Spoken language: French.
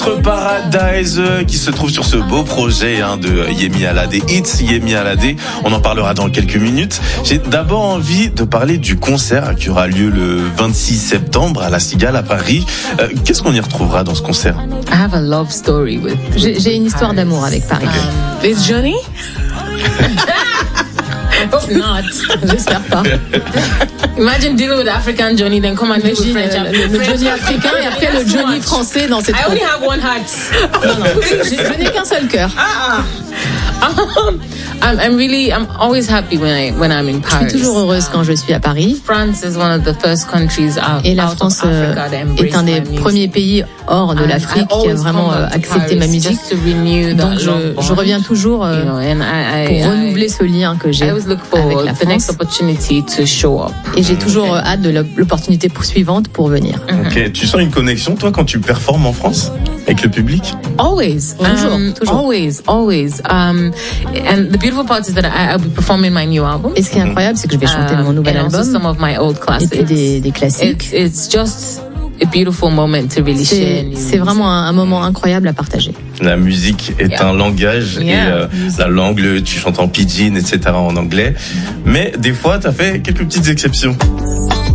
Paradise qui se trouve sur ce beau projet de Yemi Alade, It's Yemi Alade. On en parlera dans quelques minutes. J'ai d'abord envie de parler du concert qui aura lieu le 26 septembre à La Cigale à Paris. Qu'est-ce qu'on y retrouvera dans ce concert? I have a love story with J'ai une histoire d'amour avec Paris. Is Johnny? Hope not. J'espère pas. Imagine dealing with African Johnny, then come and deal with French. Le Johnny africain et après le Johnny français dans cette I only troupe. have one heart. Non, je n'ai qu'un seul cœur. I'm always happy when I'm in Je suis Paris. toujours heureuse quand je suis à Paris. France is one of the first countries Et la out of France Africa that embraced est un des my music. premiers pays hors de And l'Afrique I qui a always vraiment come back to accepté Paris ma musique. just to renew Donc that love je bond, reviens toujours you know, and pour renouveler ce lien que j'ai I always look avec forward la to the next France. opportunity to show up. Et j'ai toujours hâte de l'opportunité poursuivante pour venir. Ok, tu sens une connexion toi quand tu performes en France avec le public? Always, Toujours. always. And the beautiful part is that I'll be performing my new album. Et ce qui est incroyable, c'est que je vais chanter mon nouvel and also album some of my old et classics. puis des classiques. It's just a beautiful moment to really share. C'est vraiment un moment incroyable à partager. La musique est un langage et la langue, tu chantes en pidgin, etc. en anglais. Mais des fois, tu as fait quelques petites exceptions.